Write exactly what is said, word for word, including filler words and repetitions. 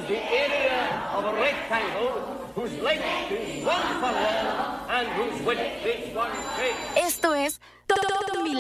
is the area of a rectangle whose length is one furlong and whose width is one cubit. Esto es